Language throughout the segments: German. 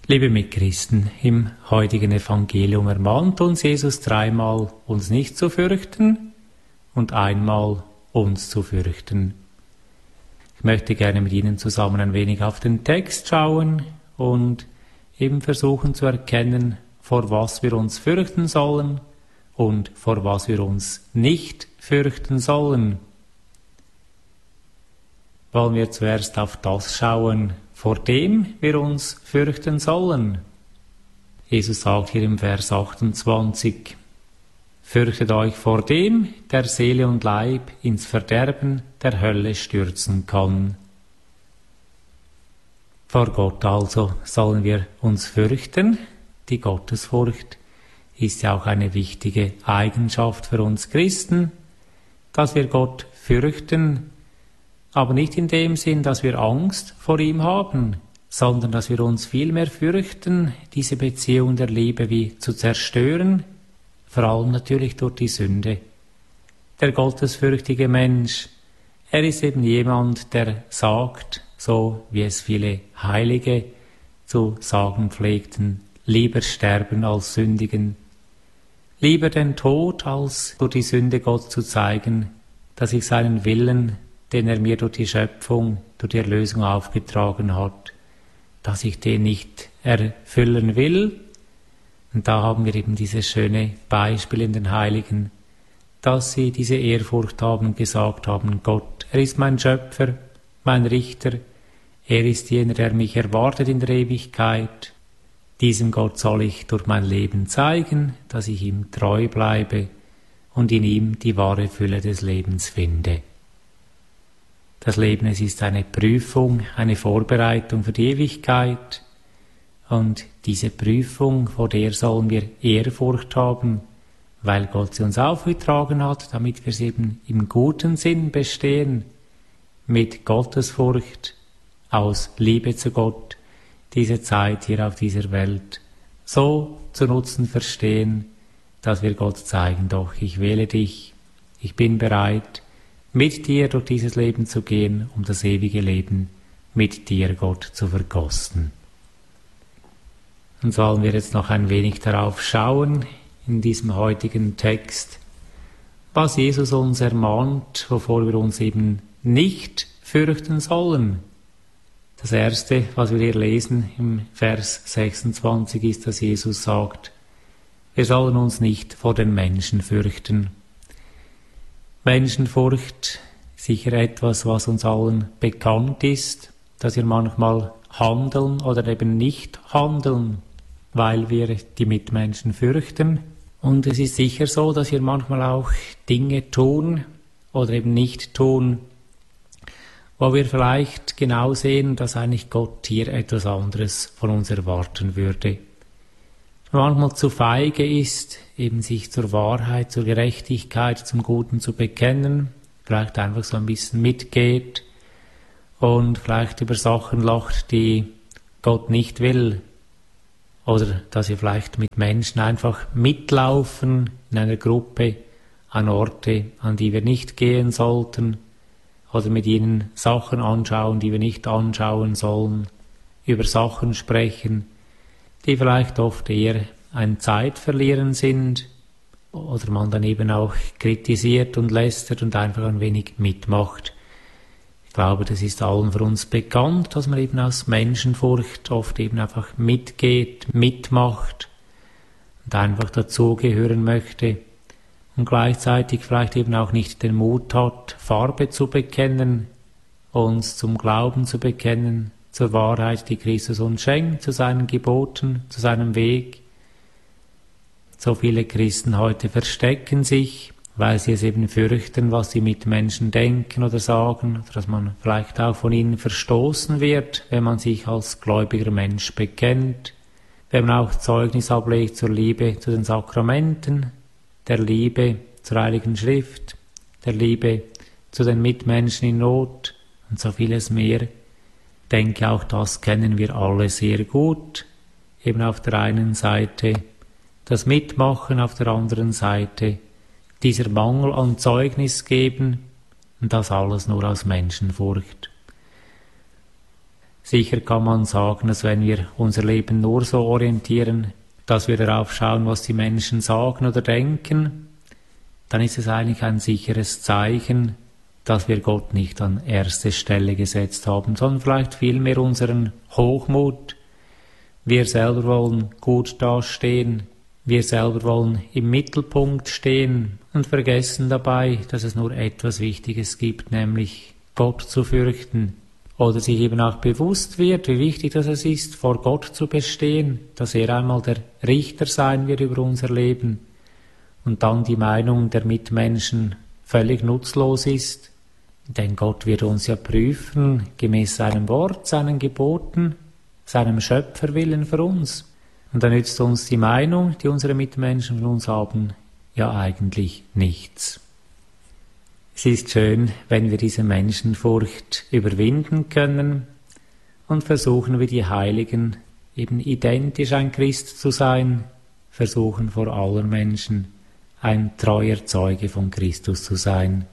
Liebe Mitchristen, im heutigen Evangelium ermahnt uns Jesus dreimal, uns nicht zu fürchten und einmal uns zu fürchten. Ich möchte gerne mit Ihnen zusammen ein wenig auf den Text schauen und eben versuchen zu erkennen, vor was wir uns fürchten sollen und vor was wir uns nicht fürchten sollen. Wollen wir zuerst auf das schauen, vor dem wir uns fürchten sollen. Jesus sagt hier im Vers 28, fürchtet euch vor dem, der Seele und Leib ins Verderben der Hölle stürzen kann. Vor Gott also sollen wir uns fürchten. Die Gottesfurcht ist ja auch eine wichtige Eigenschaft für uns Christen, dass wir Gott fürchten, aber nicht in dem Sinn, dass wir Angst vor ihm haben, sondern dass wir uns vielmehr fürchten, diese Beziehung der Liebe wie zu zerstören, vor allem natürlich durch die Sünde. Der gottesfürchtige Mensch, er ist eben jemand, der sagt, so wie es viele Heilige zu sagen pflegten, lieber sterben als sündigen, lieber den Tod, als durch die Sünde Gott zu zeigen, dass ich seinen Willen, den er mir durch die Schöpfung, durch die Erlösung aufgetragen hat, dass ich den nicht erfüllen will. Und da haben wir eben dieses schöne Beispiel in den Heiligen, dass sie diese Ehrfurcht haben und gesagt haben, Gott, er ist mein Schöpfer, mein Richter, er ist jener, der mich erwartet in der Ewigkeit. Diesem Gott soll ich durch mein Leben zeigen, dass ich ihm treu bleibe und in ihm die wahre Fülle des Lebens finde. Das Leben, es ist eine Prüfung, eine Vorbereitung für die Ewigkeit. Und diese Prüfung, vor der sollen wir Ehrfurcht haben, weil Gott sie uns aufgetragen hat, damit wir sie eben im guten Sinn bestehen, mit Gottesfurcht, aus Liebe zu Gott, diese Zeit hier auf dieser Welt so zu nutzen verstehen, dass wir Gott zeigen, doch ich wähle dich, ich bin bereit, mit dir durch dieses Leben zu gehen, um das ewige Leben mit dir, Gott, zu verkosten. Und so wollen wir jetzt noch ein wenig darauf schauen, in diesem heutigen Text, was Jesus uns ermahnt, wovor wir uns eben nicht fürchten sollen. Das Erste, was wir hier lesen im Vers 26, ist, dass Jesus sagt, wir sollen uns nicht vor den Menschen fürchten. Menschenfurcht, sicher etwas, was uns allen bekannt ist, dass wir manchmal handeln oder eben nicht handeln, weil wir die Mitmenschen fürchten. Und es ist sicher so, dass wir manchmal auch Dinge tun oder eben nicht tun, wo wir vielleicht genau sehen, dass eigentlich Gott hier etwas anderes von uns erwarten würde. Manchmal zu feige ist, eben sich zur Wahrheit, zur Gerechtigkeit, zum Guten zu bekennen, vielleicht einfach so ein bisschen mitgeht und vielleicht über Sachen lacht, die Gott nicht will, oder dass wir vielleicht mit Menschen einfach mitlaufen in einer Gruppe an Orte, an die wir nicht gehen sollten, oder mit ihnen Sachen anschauen, die wir nicht anschauen sollen, über Sachen sprechen, die vielleicht oft eher ein Zeitverlieren sind oder man dann eben auch kritisiert und lästert und einfach ein wenig mitmacht. Ich glaube, das ist allen für uns bekannt, dass man eben aus Menschenfurcht oft eben einfach mitgeht, mitmacht und einfach dazugehören möchte und gleichzeitig vielleicht eben auch nicht den Mut hat, Farbe zu bekennen, uns zum Glauben zu bekennen, zur Wahrheit, die Christus uns schenkt, zu seinen Geboten, zu seinem Weg. So viele Christen heute verstecken sich, weil sie es eben fürchten, was die Mitmenschen denken oder sagen, oder dass man vielleicht auch von ihnen verstoßen wird, wenn man sich als gläubiger Mensch bekennt, wenn man auch Zeugnis ablegt zur Liebe zu den Sakramenten, der Liebe zur Heiligen Schrift, der Liebe zu den Mitmenschen in Not und so vieles mehr. Ich denke, auch das kennen wir alle sehr gut. Eben auf der einen Seite das Mitmachen, auf der anderen Seite dieser Mangel an Zeugnis geben und das alles nur aus Menschenfurcht. Sicher kann man sagen, dass wenn wir unser Leben nur so orientieren, dass wir darauf schauen, was die Menschen sagen oder denken, dann ist es eigentlich ein sicheres Zeichen, dass wir Gott nicht an erste Stelle gesetzt haben, sondern vielleicht vielmehr unseren Hochmut. Wir selber wollen gut dastehen, wir selber wollen im Mittelpunkt stehen und vergessen dabei, dass es nur etwas Wichtiges gibt, nämlich Gott zu fürchten. Oder sich eben auch bewusst wird, wie wichtig das ist, vor Gott zu bestehen, dass er einmal der Richter sein wird über unser Leben und dann die Meinung der Mitmenschen völlig nutzlos ist. Denn Gott wird uns ja prüfen, gemäß seinem Wort, seinen Geboten, seinem Schöpferwillen für uns. Und da nützt uns die Meinung, die unsere Mitmenschen von uns haben, ja eigentlich nichts. Es ist schön, wenn wir diese Menschenfurcht überwinden können und versuchen wie die Heiligen eben identisch ein Christ zu sein, versuchen vor allen Menschen ein treuer Zeuge von Christus zu sein.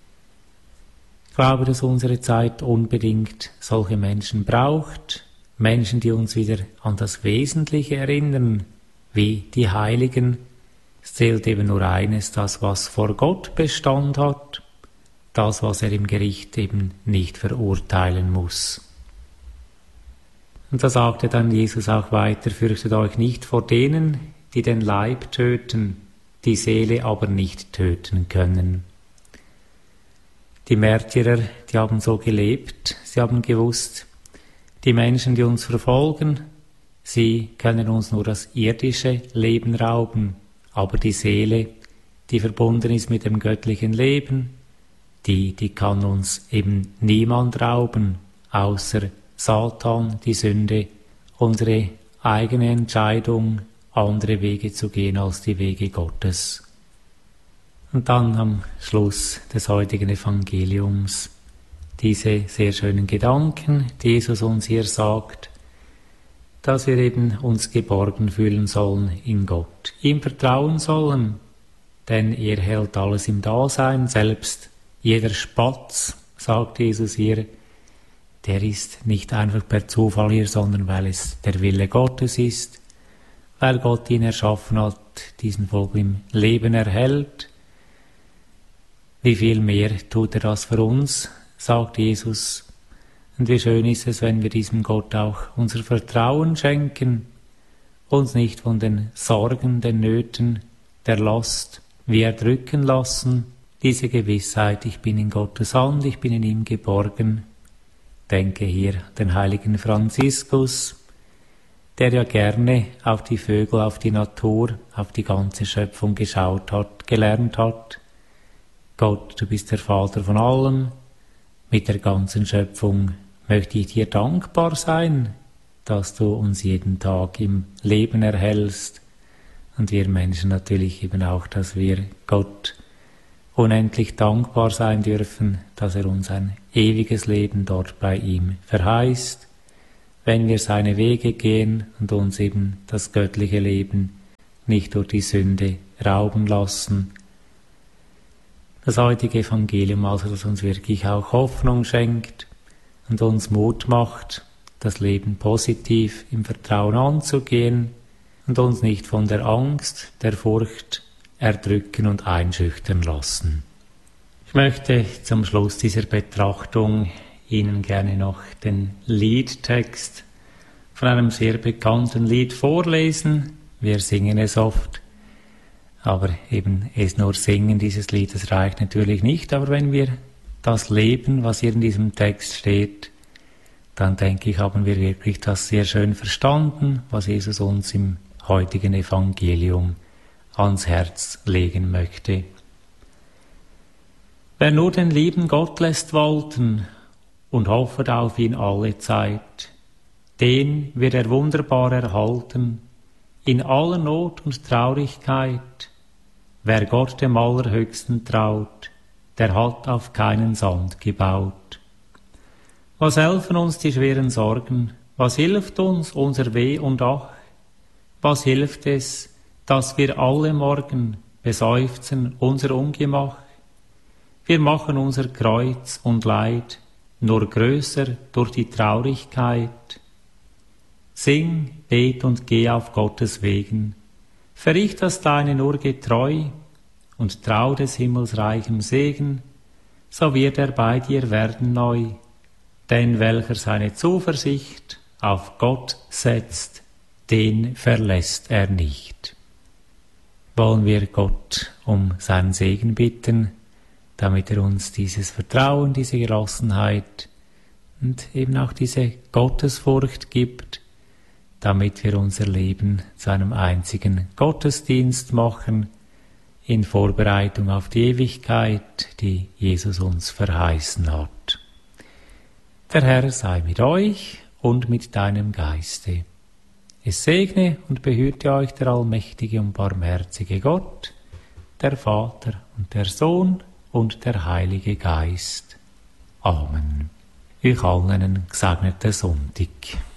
Ich glaube, dass unsere Zeit unbedingt solche Menschen braucht, Menschen, die uns wieder an das Wesentliche erinnern, wie die Heiligen. Es zählt eben nur eines, das, was vor Gott Bestand hat, das, was er im Gericht eben nicht verurteilen muss. Und da sagte dann Jesus auch weiter, fürchtet euch nicht vor denen, die den Leib töten, die Seele aber nicht töten können. Die Märtyrer, die haben so gelebt, sie haben gewusst, die Menschen, die uns verfolgen, sie können uns nur das irdische Leben rauben, aber die Seele, die verbunden ist mit dem göttlichen Leben, die kann uns eben niemand rauben, außer Satan, die Sünde, unsere eigene Entscheidung, andere Wege zu gehen als die Wege Gottes. Und dann am Schluss des heutigen Evangeliums diese sehr schönen Gedanken, die Jesus uns hier sagt, dass wir eben uns geborgen fühlen sollen in Gott, ihm vertrauen sollen, denn er hält alles im Dasein, selbst jeder Spatz, sagt Jesus hier, der ist nicht einfach per Zufall hier, sondern weil es der Wille Gottes ist, weil Gott ihn erschaffen hat, diesen Vogel im Leben erhält. Wie viel mehr tut er das für uns, sagt Jesus. Und wie schön ist es, wenn wir diesem Gott auch unser Vertrauen schenken, uns nicht von den Sorgen, den Nöten, der Last wie erdrücken lassen, diese Gewissheit, ich bin in Gottes Hand, ich bin in ihm geborgen. Denke hier den heiligen Franziskus, der ja gerne auf die Vögel, auf die Natur, auf die ganze Schöpfung geschaut hat, gelernt hat. Gott, du bist der Vater von allem, mit der ganzen Schöpfung möchte ich dir dankbar sein, dass du uns jeden Tag im Leben erhältst und wir Menschen natürlich eben auch, dass wir Gott unendlich dankbar sein dürfen, dass er uns ein ewiges Leben dort bei ihm verheißt, wenn wir seine Wege gehen und uns eben das göttliche Leben nicht durch die Sünde rauben lassen. Das heutige Evangelium also, das uns wirklich auch Hoffnung schenkt und uns Mut macht, das Leben positiv im Vertrauen anzugehen und uns nicht von der Angst, der Furcht erdrücken und einschüchtern lassen. Ich möchte zum Schluss dieser Betrachtung Ihnen gerne noch den Liedtext von einem sehr bekannten Lied vorlesen. Wir singen es oft, aber eben es nur singen dieses Lied, das reicht natürlich nicht. Aber wenn wir das leben, was hier in diesem Text steht, dann denke ich, haben wir wirklich das sehr schön verstanden, was Jesus uns im heutigen Evangelium ans Herz legen möchte. Wer nur den lieben Gott lässt walten und hoffet auf ihn alle Zeit, den wird er wunderbar erhalten, in aller Not und Traurigkeit. Wer Gott dem Allerhöchsten traut, der hat auf keinen Sand gebaut. Was helfen uns die schweren Sorgen? Was hilft uns unser Weh und Ach? Was hilft es, dass wir alle Morgen beseufzen unser Ungemach? Wir machen unser Kreuz und Leid nur größer durch die Traurigkeit. Sing, bet und geh auf Gottes Wegen, verricht das Deine nur getreu und trau des Himmels reichem Segen, so wird er bei dir werden neu. Denn welcher seine Zuversicht auf Gott setzt, den verlässt er nicht. Wollen wir Gott um seinen Segen bitten, damit er uns dieses Vertrauen, diese Gelassenheit und eben auch diese Gottesfurcht gibt, damit wir unser Leben zu einem einzigen Gottesdienst machen, in Vorbereitung auf die Ewigkeit, die Jesus uns verheißen hat. Der Herr sei mit euch und mit deinem Geiste. Es segne und behüte euch der allmächtige und barmherzige Gott, der Vater und der Sohn und der Heilige Geist. Amen. Euch allen einen gesegneten Sonntag.